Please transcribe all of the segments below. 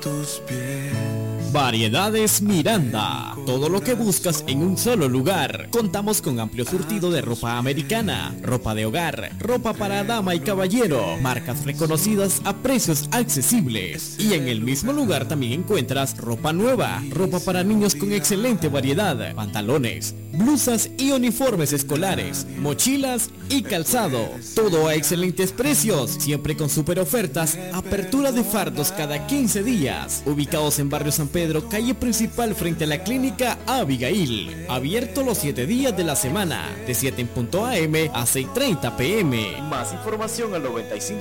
tus pies. Variedades Miranda, todo lo que buscas en un solo lugar. Contamos con amplio surtido de ropa americana, ropa de hogar, ropa para dama y caballero, marcas reconocidas a precios accesibles. Y en el mismo lugar también encuentras ropa nueva, ropa para niños con excelente variedad, pantalones, blusas y uniformes escolares, mochilas y calzado. Todo a excelentes precios, siempre con super ofertas, apertura de fardos cada 15 días. Ubicados en Barrio San Pedro, calle principal frente a la clínica Abigail. Abierto los 7 días de la semana, de 7 en punto AM a 6:30 PM. Más información al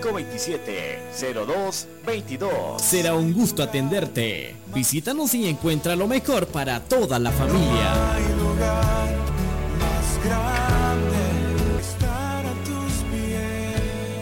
9527-0222. Será un gusto atenderte. Visítanos y encuentra lo mejor para toda la familia. No hay lugar más grande que estar a tus pies.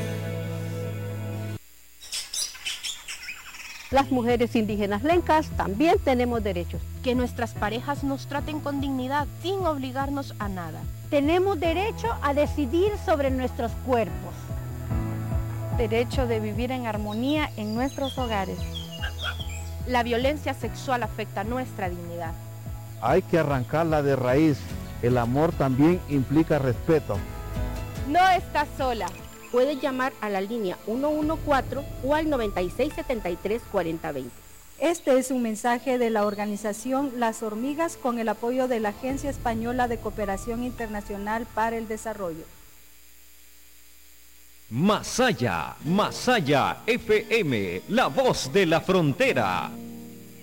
Las mujeres indígenas lencas también tenemos derechos. Que nuestras parejas nos traten con dignidad, sin obligarnos a nada. Tenemos derecho a decidir sobre nuestros cuerpos. Derecho de vivir en armonía en nuestros hogares. La violencia sexual afecta nuestra dignidad. Hay que arrancarla de raíz. El amor también implica respeto. No estás sola. Puedes llamar a la línea 114 o al 9673-4020. Este es un mensaje de la organización Las Hormigas con el apoyo de la Agencia Española de Cooperación Internacional para el Desarrollo. Masaya FM, la voz de la frontera.